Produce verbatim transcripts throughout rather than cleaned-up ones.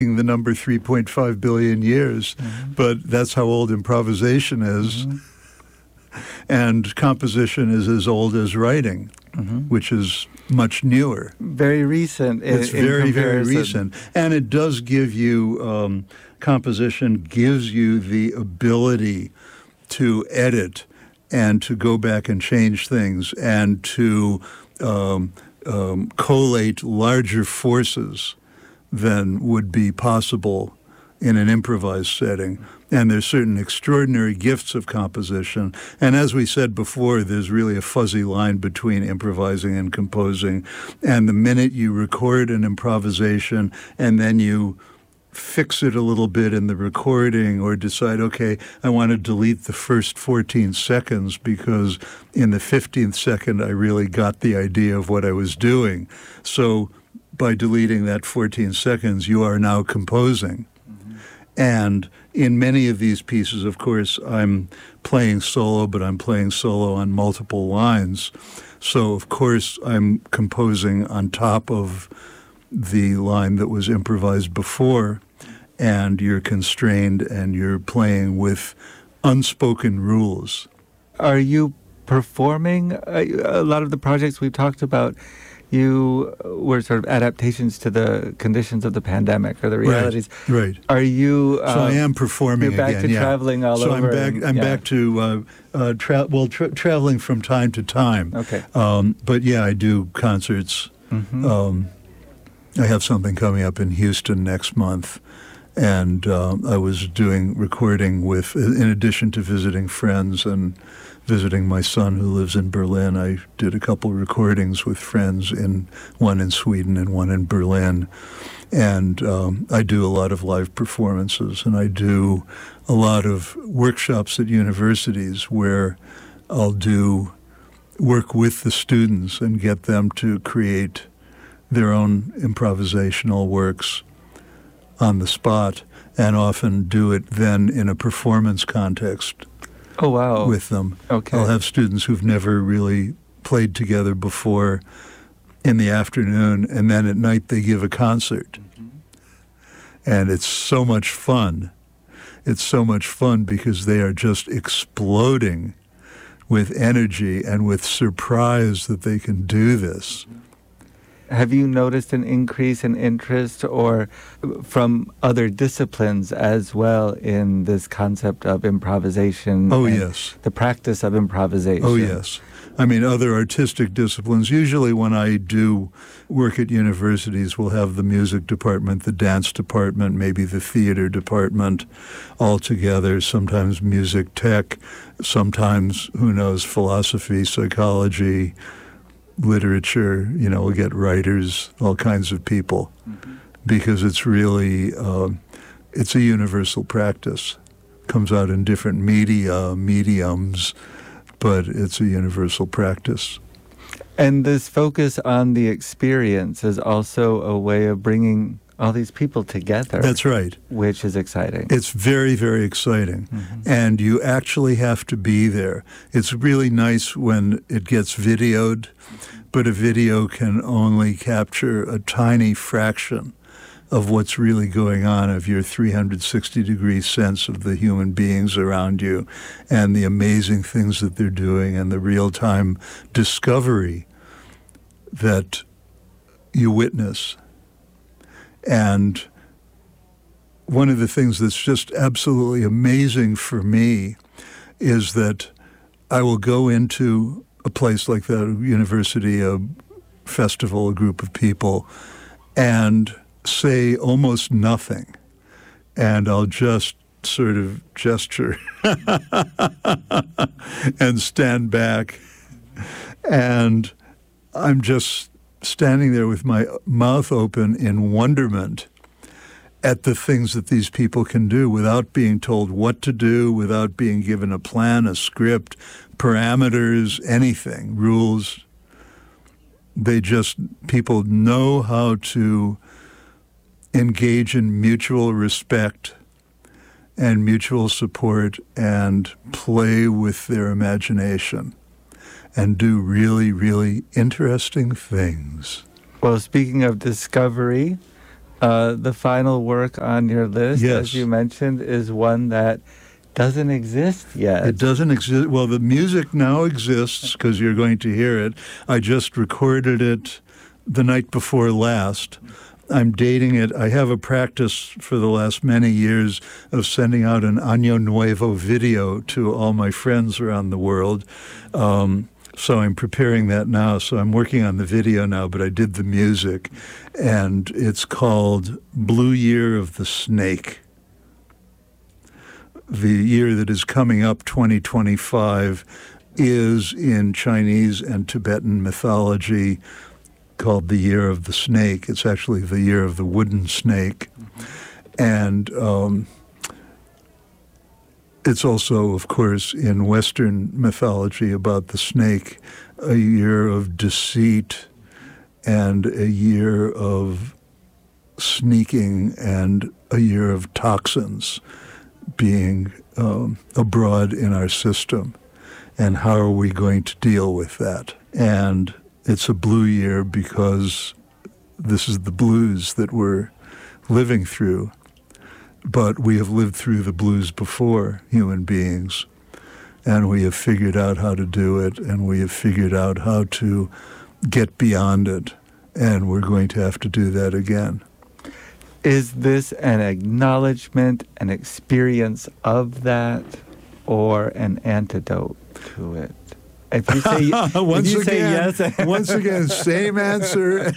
the number three point five billion years, mm-hmm. but that's how old improvisation is. Mm-hmm. And composition is as old as writing, mm-hmm. which is much newer. Very recent. In, it's very, in very recent. And it does give you, um, composition gives you the ability to edit and to go back and change things and to um, um, collate larger forces than would be possible in an improvised setting. And there's certain extraordinary gifts of composition. And as we said before, there's really a fuzzy line between improvising and composing. And the minute you record an improvisation and then you fix it a little bit in the recording or decide, okay, I want to delete the first fourteen seconds because in the fifteenth second I really got the idea of what I was doing. So by deleting that fourteen seconds, you are now composing. Mm-hmm. And in many of these pieces, of course, I'm playing solo, but I'm playing solo on multiple lines. So, of course, I'm composing on top of the line that was improvised before, and you're constrained and you're playing with unspoken rules. Are you performing? A lot of the projects we've talked about, you were sort of adaptations to the conditions of the pandemic or the realities. Right. right. Are you? Um, so I am performing you're back again. to yeah. traveling all so over. So I'm back. And, I'm yeah. back to uh, uh, tra- well, tra- traveling from time to time. Okay. Um, but yeah, I do concerts. Mm-hmm. Um, I have something coming up in Houston next month, and uh, I was doing recording with, in addition to visiting friends and visiting my son who lives in Berlin, I did a couple recordings with friends, in one in Sweden and one in Berlin. And um, I do a lot of live performances, and I do a lot of workshops at universities where I'll do work with the students and get them to create their own improvisational works on the spot, and often do it then in a performance context. Oh, wow. With them. Okay. I'll have students who've never really played together before in the afternoon, and then at night they give a concert. Mm-hmm. And it's so much fun. It's so much fun because they are just exploding with energy and with surprise that they can do this. Have you noticed an increase in interest or from other disciplines as well in this concept of improvisation? Oh, and yes. The practice of improvisation? Oh, yes. I mean, other artistic disciplines. Usually when I do work at universities, we'll have the music department, the dance department, maybe the theater department all together, sometimes music tech, sometimes, who knows, philosophy, psychology, literature. You know, we'll get writers, all kinds of people, mm-hmm. because it's really, uh, it's a universal practice. Comes out in different media, mediums, but it's a universal practice. And this focus on the experience is also a way of bringing all these people together. That's right. Which is exciting. It's very, very exciting. Mm-hmm. And you actually have to be there. It's really nice when it gets videoed, but a video can only capture a tiny fraction of what's really going on, of your three hundred sixty degree sense of the human beings around you and the amazing things that they're doing and the real-time discovery that you witness. And one of the things that's just absolutely amazing for me is that I will go into a place like that, a university, a festival, a group of people, and say almost nothing. And I'll just sort of gesture and stand back. And I'm just standing there with my mouth open in wonderment at the things that these people can do without being told what to do, without being given a plan, a script, parameters, anything, rules. They just, people know how to engage in mutual respect and mutual support and play with their imagination and do really, really interesting things. Well, speaking of discovery, Uh, the final work on your list, Yes. as you mentioned, is one that doesn't exist yet. It doesn't exist. Well, the music now exists because you're going to hear it. I just recorded it the night before last. I'm dating it. I have a practice for the last many years of sending out an Año Nuevo video to all my friends around the world. Um, so I'm preparing that now. So I'm working on the video now, but I did the music. And it's called Blue Year of the Snake. The year that is coming up, twenty twenty-five, is in Chinese and Tibetan mythology called the Year of the Snake. It's actually the Year of the Wooden Snake. And um, it's also, of course, in Western mythology about the snake, a year of deceit and a year of sneaking and a year of toxins being um, abroad in our system. And how are we going to deal with that? And it's a blue year because this is the blues that we're living through. But we have lived through the blues before, human beings, and we have figured out how to do it, and we have figured out how to get beyond it, and we're going to have to do that again. Is this an acknowledgement, an experience of that, or an antidote to it? If you say, once if you again, say yes, once again, same answer.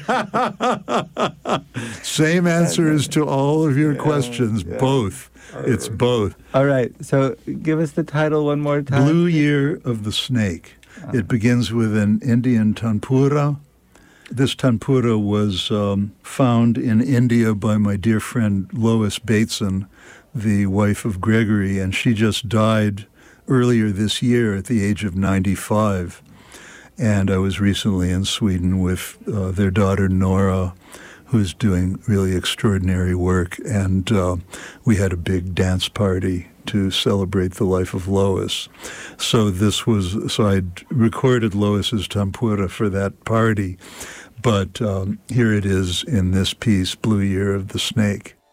Same answers to all of your Yeah, questions. yeah. Both. It's both. All right. So give us the title one more time. Blue Year of the Snake. It begins with an Indian tanpura. This tanpura was um, found in India by my dear friend Lois Bateson, the wife of Gregory, and she just died earlier this year at the age of ninety-five. And I was recently in Sweden with uh, their daughter Nora, who's doing really extraordinary work. And uh, we had a big dance party to celebrate the life of Lois. So this was, so I'd recorded Lois's tanpura for that party. But um, here it is in this piece, Blue Year of the Snake.